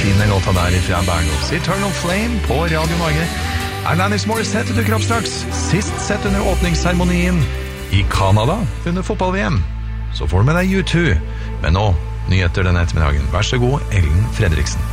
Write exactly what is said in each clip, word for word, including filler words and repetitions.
fine låta der fra Bernos Eternal Flame på Radio Norge. Alanis Morissette dukker opp straks, sist sett under åpningsseremonien i Canada under fotball-V M. Så får du med deg U to, men nå nyheter denne ettermiddagen. Vær så god, Ellen Fredriksen.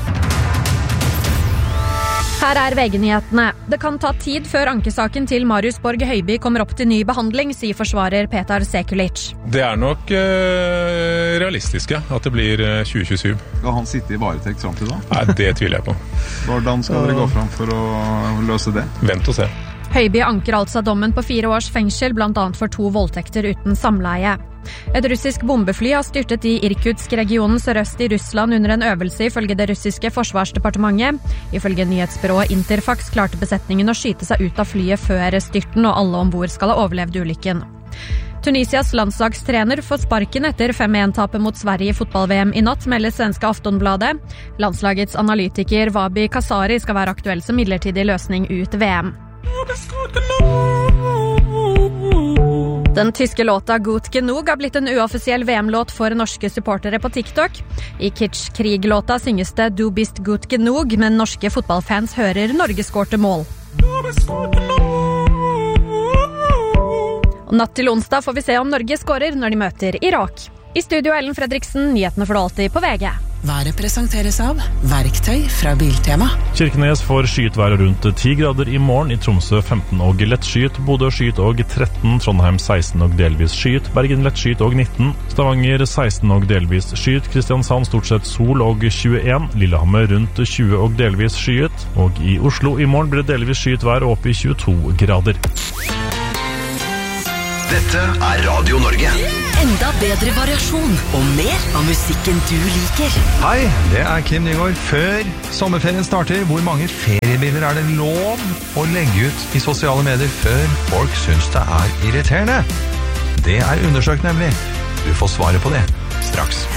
Her er V G-nyhetene. Det kan ta tid før ankesaken til Marius Borg Høiby kommer opp til ny behandling, sier forsvarer Petar Sekulic. Det er nok uh, realistisk, ja, at det blir uh, tjue tjuesju. Skal han sitte i varetekt frem til da? Nei, det tviler jeg på. Hvordan skal dere gå frem for å løse det? Vent og se. Høiby anker altså dommen på fire års fengsel, blant annet for to voldtekter uten samleie. Et russisk bombefly har styrtet i Irkutsk-regionen sørøst i Russland under en øvelse ifølge det russiske forsvarsdepartementet. Ifølge nyhetsbyrået Interfax klarte besetningen å skyte seg ut av flyet før styrten, og alle ombord skal ha overlevd ulykken. Tunisias landslagstrener får sparken etter fem en-tapet mot Sverige i fotball-V M i natt, melder svenske Aftonbladet. Landslagets analytiker Wabi Kasari skal være aktuell som midlertidig løsning ut V M. Den tyske låta Gut Genug har blitt en uoffisiell V M-låt for norske supportere på TikTok. I Kitsch-krig-låta synges det Du bist gut genug, men norske fotballfans hører Norge skårte mål. Og natt til onsdag får vi se om Norge skårer når de møter Irak. I studio Ellen Fredriksen, nyhetene får du alltid på V G. Været presenteres av Verktøy fra Biltema. Kirkenes får skyet rundt ti grader i morgen, i Tromsø femten og lett skyet, Bodø skyet og tretten, Trondheim seksten og delvis skyet, Bergen lett skyet og nitten, Stavanger seksten og delvis skyet, Kristiansand stort sett sol og tjueen, Lillehammer rundt tjue og delvis skyet, og i Oslo i morgen blir det delvis skyet vær opp i tjueto grader. Dette er Radio Norge. Enda bedre variasjon og mer av musikken du liker. Hei, det er Kim Nygaard. Før sommerferien starter, hvor mange feriebilder er det lov å legge ut i sosiale medier før folk synes det er irriterende? Det er undersøkt nemlig. Du får svaret på det straks.